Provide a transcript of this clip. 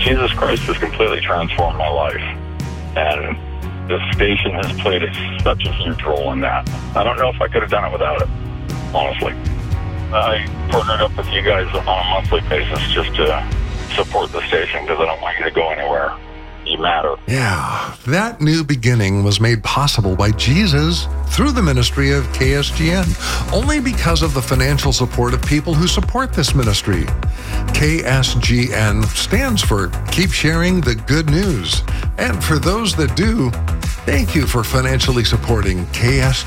Jesus Christ has completely transformed my life. And this station has played such a huge role in that. I don't know if I could have done it without it, honestly. I partnered up with you guys on a monthly basis just to support the station because I don't want you to go anywhere. You matter. Yeah, that new beginning was made possible by Jesus through the ministry of KSGN, only because of the financial support of people who support this ministry. KSGN stands for Keep Sharing the Good News. And for those that do, thank you for financially supporting KSGN.